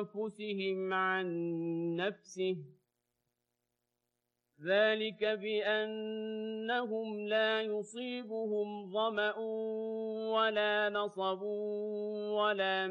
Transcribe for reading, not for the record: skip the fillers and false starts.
أنفسهم عن نفسه ذلك بأنهم لا يصيبهم ظمأ ولا نصب ولا